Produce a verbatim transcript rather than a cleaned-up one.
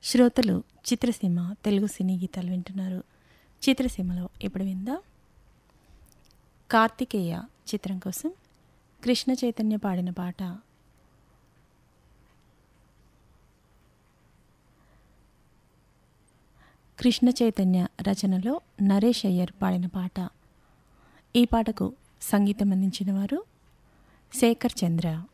శ్రోతలు చిత్రసీమ తెలుగు సినీ గీతాలు వింటున్నారు. చిత్రసీమలో ఇప్పుడు విందాం కార్తికేయ చిత్రం కోసం కృష్ణ చైతన్య పాడిన పాట. కృష్ణ చైతన్య రచనలో నరేష్ అయ్యర్ పాడిన పాట. ఈ పాటకు సంగీతం అందించిన వారు శేఖర్ చంద్ర.